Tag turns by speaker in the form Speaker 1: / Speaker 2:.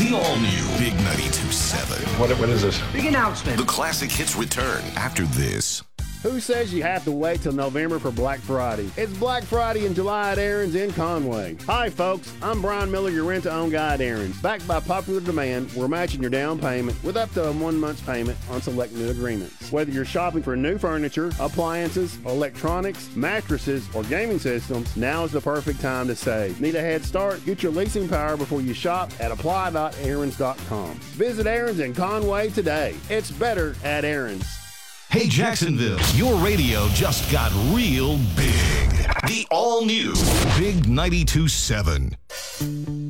Speaker 1: The all-new Big 92.7.
Speaker 2: What is this?
Speaker 3: Big announcement.
Speaker 1: The classic hits return after this.
Speaker 4: Who says you have to wait till November for Black Friday? It's Black Friday in July at Aaron's in Conway. Hi, folks. I'm Brian Miller, your rent-to-own guy at Aaron's. Backed by popular demand, we're matching your down payment with up to a 1 month's payment on select new agreements. Whether you're shopping for new furniture, appliances, electronics, mattresses, or gaming systems, now is the perfect time to save. Need a head start? Get your leasing power before you shop at apply.aarons.com. Visit Aaron's in Conway today. It's better at Aaron's.
Speaker 1: Hey, Jacksonville, your radio just got real big. The all-new Big 92.7.